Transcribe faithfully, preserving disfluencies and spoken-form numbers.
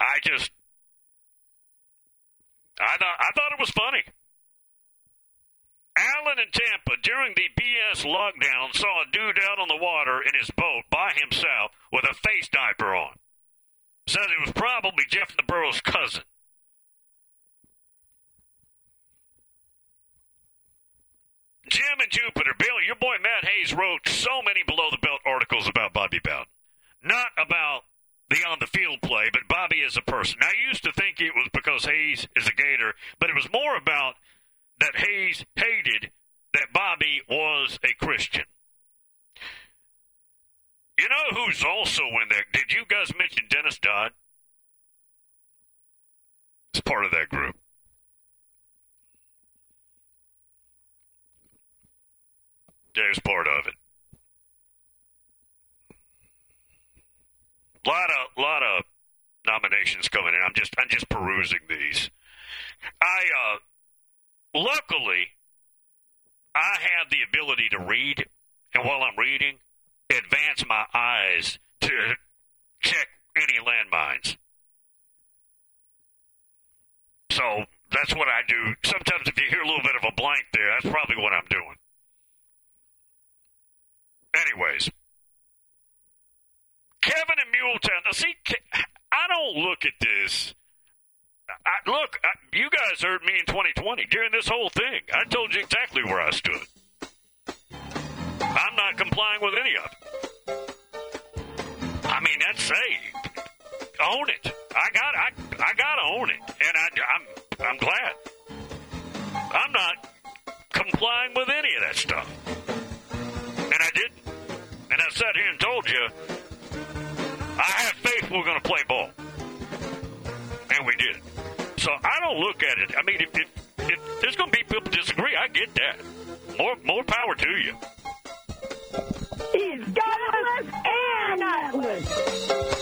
I just, I thought, I thought it was funny. Allen in Tampa, during the B S lockdown, saw a dude out on the water in his boat by himself with a face diaper on. Says it was probably Jeff LeBurrow's cousin. Jim and Jupiter, Bill, your boy Matt Hayes wrote so many below-the-belt articles about Bobby Bowden. Not about the on-the-field play, but Bobby as a person. Now, I used to think it was because Hayes is a Gator, but it was more about that Hayes hated that Bobby was a Christian. You know who's also in there? Did you guys mention Dennis Dodd? It's part of that group. There's part of it. Lot of lot of nominations coming in. I'm just I'm just perusing these. I uh, luckily I have the ability to read, and while I'm reading, advance my eyes to check any landmines. So that's what I do. Sometimes if you hear a little bit of a blank there, that's probably what I'm doing. Anyways, Kevin in Muletown. Now, see, I don't look at this. I, look, I, you guys heard me in twenty twenty during this whole thing. I told you exactly where I stood. I'm not complying with any of it. I mean, that's say, own it. I got, I, I got to own it, and I, I'm, I'm glad. I'm not complying with any of that stuff. And I didn't. And I sat here and told you, I have faith we're going to play ball. And we did. So I don't look at it. I mean, if, if, if there's going to be people disagree, I get that. More, more power to you.